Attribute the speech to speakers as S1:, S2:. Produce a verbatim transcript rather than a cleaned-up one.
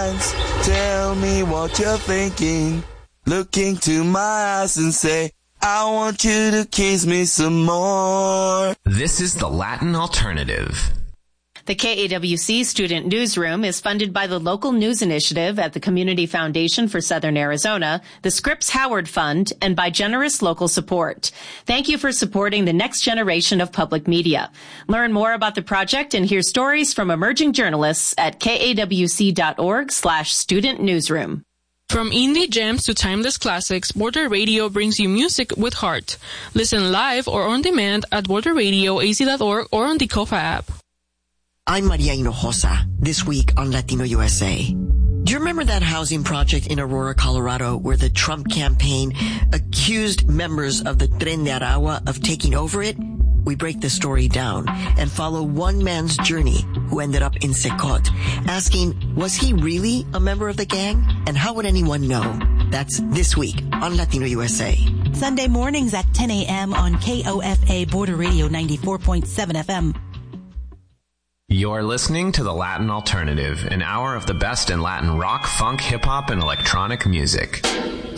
S1: lines. Tell me what you're thinking. Look into my eyes and say, I want you to kiss me some more.
S2: This is the Latin Alternative.
S3: The K A W C Student Newsroom is funded by the Local News Initiative at the Community Foundation for Southern Arizona, the Scripps Howard Fund, and by generous local support. Thank you for supporting the next generation of public media. Learn more about the project and hear stories from emerging journalists at kawc.org slash student newsroom.
S4: From indie gems to timeless classics, Border Radio brings you music with heart. Listen live or on demand at border radio a z dot org or on the Kofa app.
S5: I'm Maria Hinojosa, this week on Latino U S A. Do you remember that housing project in Aurora, Colorado, where the Trump campaign accused members of the Tren de Aragua of taking over it? We break the story down and follow one man's journey who ended up in Secot, asking, was he really a member of the gang? And how would anyone know? That's this week on Latino U S A.
S6: Sunday mornings at ten a.m. on K O F A Border Radio ninety-four point seven F M.
S2: You're listening to The Latin Alternative, an hour of the best in Latin rock, funk, hip-hop, and electronic music.